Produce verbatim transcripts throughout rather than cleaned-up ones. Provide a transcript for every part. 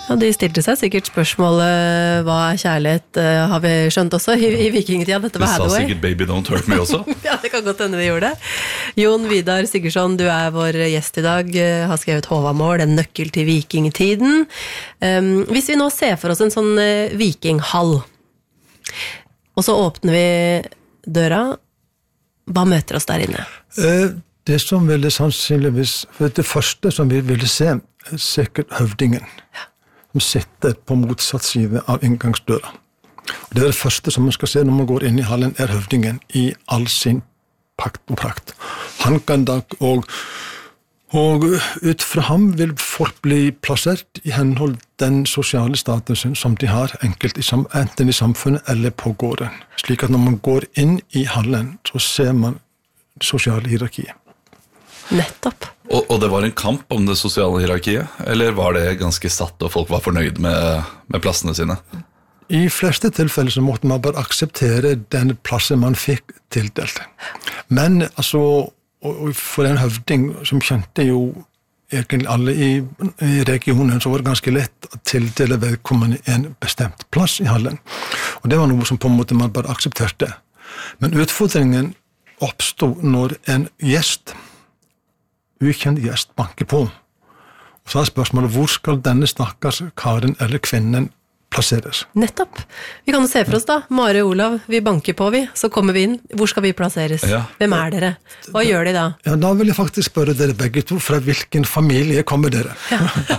Ja, de stilte seg sikkert spørsmålet, hva er kjærlighet, har vi skjønt også i, i vikingtida, dette var Hathaway. De sa sikkert baby don't hurt me også. Ja, det kan godt hende de gjorde det. Jon Vidar Sigurdsson, du er vår gjest i dag, har skrevet Håvamål, en nøkkel til vikingtiden. Um, hvis vi nå ser for oss en sånn uh, vikinghall, og så åpner vi døra, hva møter oss der inne? Uh, det som ville sannsynligvis, for det første som vi ville se, er sikkert høvdingen. Ja. Som sitter på motsatt side av inngangsdøra. Og det er det første som man skal se når man går inn i hallen, er høvdingen i all sin pakt og prakt. Han kan da, og, og ut fra ham vil folk bli plassert i henhold den sosiale statusen som de har, enkelt i, enten i samfunnet eller på gården. Slik at når man går inn i hallen, så ser man sosiale hierarkiet. Nettopp. Og, og det var en kamp om det sosiale hierarkiet, eller var det ganske satt og folk var fornøyd med, med plassene sine? I fleste tilfeller så måtte man bare akseptere den plassen man fikk tildelt. Men altså, og for en høvding som kjente jo egentlig alle i, i regionen, så var det ganske lett å tildele vedkommende en bestemt plass i hallen. Og det var noe som på en måte man bare aksepterte. Men utfordringen oppstod når en gjest ukjent gjest banker på. Og så er spørsmålet, hvor skal denne stakkars karen eller kvinnen plasseres? Nettopp. Vi kan jo se for oss da, Mare og Olav, vi banker på vi, så kommer vi inn. Hvor skal vi plasseres? Ja. Hvem er dere? Hva da, gjør de da? Ja, da vil jeg faktisk spørre dere begge to, fra hvilken familie kommer dere? Ja.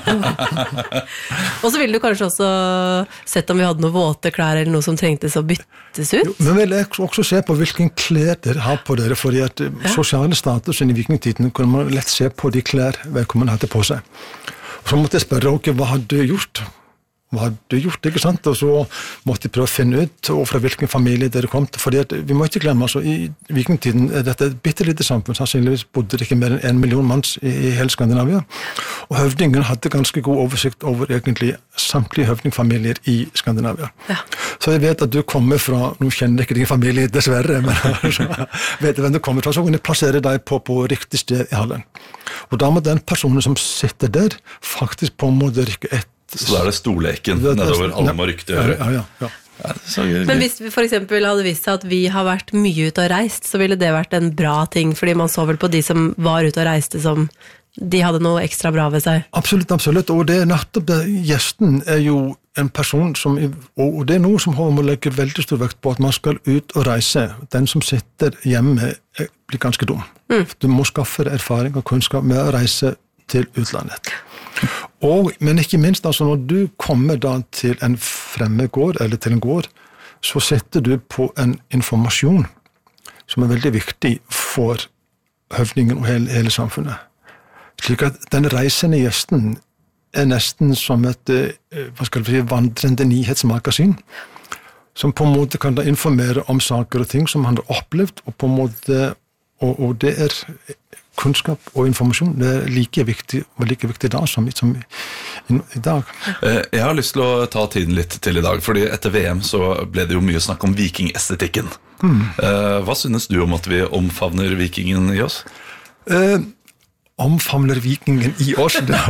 Og så ville du kanskje også sett om vi hadde noen våte klær eller noe som trengtes å byttes ut? Jo, men vil jeg også se på hvilken klær dere har på dere, fordi at ja. Sosiale statusen i vikingtiden kunne man lett se på de klær vedkommende hadde på seg. Og så måtte jeg spørre, ok, hva har du gjort? Hva har du gjort, ikke sant? Og så måtte jeg prøve å finne ut og fra hvilken familie dere kom til, fordi at vi må ikke glemme, altså i vikingtiden er dette et bittelite samfunn, sannsynligvis bodde det ikke mer enn en million manns i, i hele Skandinavia, og høvdingen hadde ganske god oversikt over egentlig samtlige høvdingfamilier i Skandinavia. Ja. Så jeg vet at du kommer fra, nå kjenner jeg ikke din familie dessverre, men altså, vet du hvem du kommer fra, så kan jeg plassere deg på, på riktig sted i hallen. Og da må den personen som sitter der faktisk på en måte rykke et. Så da er det storleken nedover alle må rykte gjøre. Ja, ja, ja. Ja, så, men hvis vi for eksempel hadde vist seg at vi har vært mye ute og reist, så ville det vært en bra ting, fordi man så vel på de som var ute og reiste som de hadde noe ekstra bra ved seg. Absolutt, absolutt, og det er nettopp det. Gjesten er jo en person som, og det er noe som må legge veldig stor vekt på, at man skal ut og reise. Den som sitter hjemme blir ganske dum. Mm. Du må skaffe erfaring og kunnskap med å reise til utlandet. Og, men ikke minst, altså når du kommer da til en fremmed gård, eller til en gård, så setter du på en informasjon som er veldig viktig for høvdingen og hele, hele samfunnet. Slik at den reisende gjesten er nesten som et hva skal vi si, vandrende nyhetsmagasin, som på en måte kan da informere om saker og ting som han har opplevd, og på en måte, og, og det er kunnskap og informasjon, det er like viktig, og like viktig da som, som i, i dag. Jeg har lyst til å ta tiden litt til i dag, fordi etter V M så ble det jo mye snakk om vikingestetikken. Mm. Hva synes du om at vi omfavner vikingen i oss? Uh, omfavner vikingen i oss?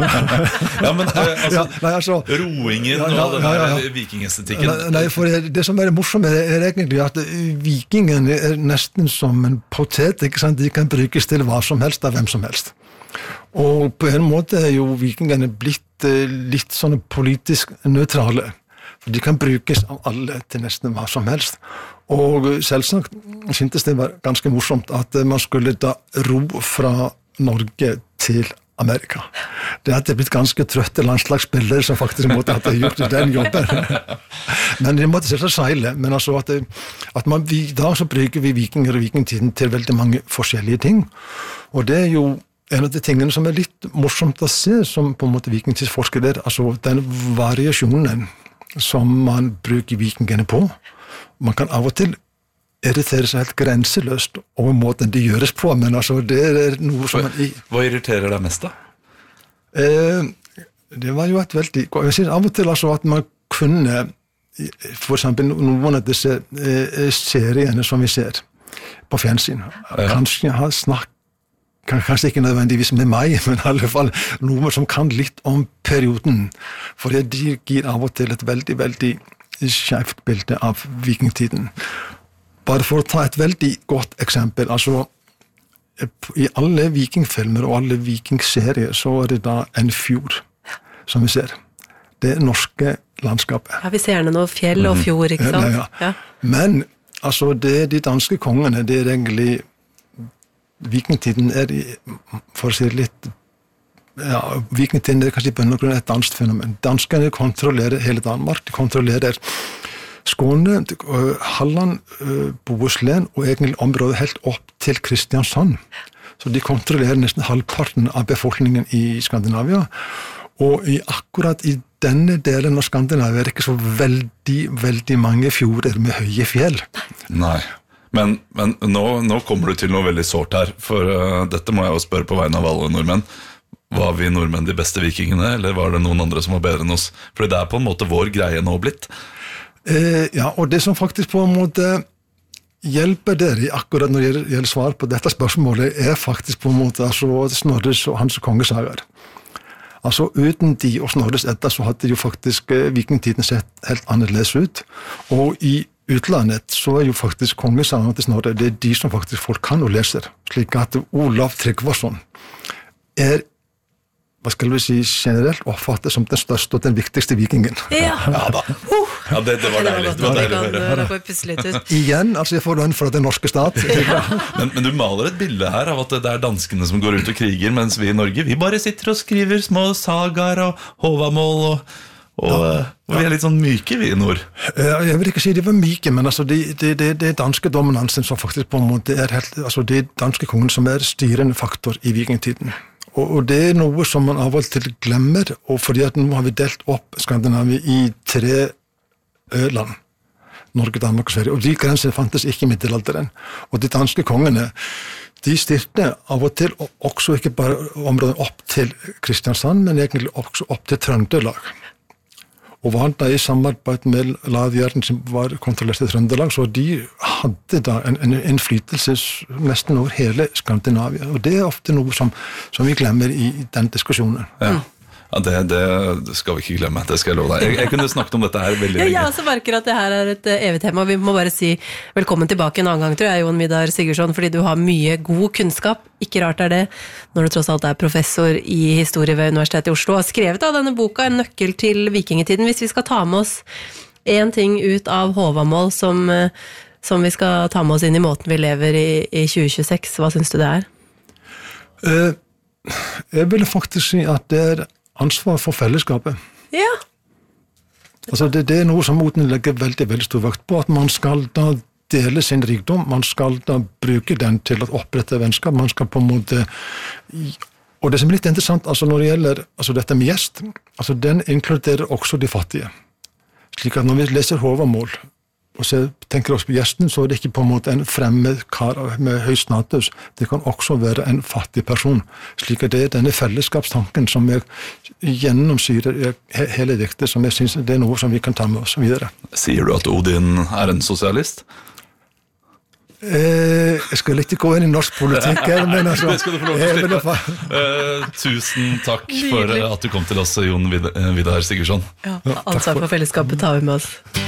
Ja, men altså, ja, nei, altså roingen ja, ja, og den der ja, ja. vikingestetikken. Nei, nei, for det som er morsomt er, er egentlig at vikingen er nesten som en potet, ikke sant? De kan brukes til hva som helst av hvem som helst. Og på en måte er jo vikingene blitt litt sånn politisk nøytrale. For de kan brukes av alle til nesten hva som helst. Og selvsagt syntes det var ganske morsomt at man skulle da ro fra Norge til Amerika. Det hadde blitt ganske trøtte landslagsspillere som faktisk måtte ha gjort den jobben. Men de måtte selvsagt seile. Men altså at, at man, vi, da så bruker vi vikinger og vikingtiden til veldig mange forskjellige ting. Og det er jo en av de tingene som er litt morsomt å se som på en måte vikingtidsforskere der, altså den variasjonen som man bruker vikingene på. Man kan av og til irriterer seg helt grenseløst over måten de gjøres på, men altså det er noe som... Hva, hva irriterer deg mest da? Eh, det var jo et veldig... Jeg synes av og til altså at man kunne, for eksempel noen av disse eh, seriene som vi ser på fjernsyn, ja. Kanskje ha snakk, kanskje ikke nødvendigvis med meg, men i alle fall noen som kan litt om perioden, for de gir av og til et veldig, veldig skjevt bilde av vikingtiden. Bare for å ta et veldig godt eksempel, altså i alle vikingfilmer og alle vikingserier så er det da en fjord, som vi ser. Det norske landskapet. Ja, vi ser gjerne noe fjell og fjord, ikke sant? Ja, ja. Ja. Men altså, det, de danske kongene, det er egentlig vikingtiden er, for å si litt, ja, vikingtiden er kanskje i bunn og grunn et dansk fenomen. Danskene kontrollerer hele Danmark, de kontrollerer Skåne, Halland, Bohuslän og egentlig området helt opp til Kristiansand. Så de kontrollerer nesten halvparten av befolkningen i Skandinavia. Og i, akkurat i denne delen av Skandinavia er det ikke så veldig, veldig mange fjorder med høye fjell. Nei, men, men nå, nå kommer du til noe veldig sårt her, for uh, dette må jeg jo spørre på vegne av alle nordmenn. Var vi nordmenn de beste vikingene, eller var det noen andre som var bedre enn oss? For det er på en måte vår greie nå blitt. Eh, ja, og det som faktisk på en måte hjelper dere akkurat når det gjelder svar på dette spørsmålet, er faktisk på en måte altså, Snorres og hans kongesager. Altså uten de og Snorres Edda så hadde jo faktisk eh, vikingtiden sett helt annerledes ut. Og i utlandet så er jo faktisk kongesagene til Snorre, det er de som faktisk folk kan og leser. Slik at Olav Tryggvason er, hva skal vi si, generelt oppfattet som den største og den viktigste vikingen. Ja, ja da. Ja, det, det var deilig. Det var deilig å høre. Det var pusselig ut. Igjen, altså jeg får lønn fra den norske stat. Ja. Men, men du maler et bilde her av at det er danskene som går ut og kriger, mens vi i Norge, vi bare sitter og skriver små sagaer og hovamål, og, og, ja. og vi er litt sånn myke vi i nord. Jeg vil ikke si det var myke, men altså det, det, det, det er danske dominansen som faktisk på en måte er helt, altså det er danske kongen som er styrende faktor i vikingtiden. Og det er noe som man av og til glemmer, og fordi at nå har vi delt opp Skandinavia i tre land. Norge, Danmark og Sverige. Og de grensene fantes ikke i middelalderen. Og de danske kongene, de styrte av og til også ikke bare området opp til Kristiansand, men egentlig også opp til Trøndelag. Og var da i samarbeid med ladhjerten som var kontrollert i Trøndelag, så de hadde da en, en innflytelse nesten over hele Skandinavia. Og det er ofte noe som, som vi glemmer i den diskusjonen. Ja. Ja, det, det skal vi ikke glemme, det skal jeg love deg. Jeg, jeg kunne snakket om dette her veldig lenge. Ja, jeg også merker at det her er et evig tema. Vi må bare si velkommen tilbake en annen gang, tror jeg, Jon Vidar Sigurdsson, fordi du har mye god kunnskap. Ikke rart er det, når du tross alt er professor i historie ved Universitetet i Oslo, og har skrevet av denne boka En nøkkel til vikingetiden. Hvis vi skal ta med oss en ting ut av Håvamål som, som vi skal ta med oss inn i måten vi lever i, i tjue tjueseks, hva synes du det er? Uh, jeg vil faktisk si at det er ansvar for fellesskapet. Ja. Altså det, det er noe som Odin legger veldig, veldig stor vekt på, at man skal da dele sin rikdom, man skal da bruke den til å opprette vennskap, man skal på en måte, og det som er litt interessant, altså når det gjelder altså dette med gjest, altså den inkluderer også de fattige. Slik at når vi leser Håvamål, og så tenker oss på gjesten, så er det ikke på en måte en fremmed kar med høy status. Det kan også være en fattig person. Slik at det er denne fellesskapstanken som jeg gjennomsyrer hele diktet, som jeg synes det er noe som vi kan ta med oss videre. Sier du at Odin er en sosialist? Eh, jeg skal ikke gå inn i norsk politikk her, men altså... Det skal du få lov til å slippe. Uh, tusen takk for at du kom til oss, Jon Vidar Sigurdsson. Ja, ansvar for fellesskapet tar vi med oss.